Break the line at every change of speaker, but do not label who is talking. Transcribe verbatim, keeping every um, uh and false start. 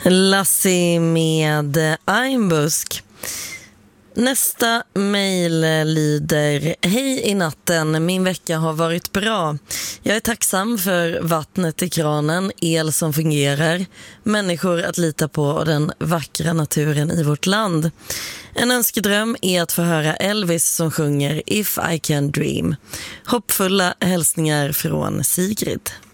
Lassie med Einbusk. Nästa mejl lyder: Hej i natten, min vecka har varit bra. Jag är tacksam för vattnet i kranen, el som fungerar, människor att lita på och den vackra naturen i vårt land. En önskedröm är att få höra Elvis som sjunger If I Can Dream. Hoppfulla hälsningar från Sigrid.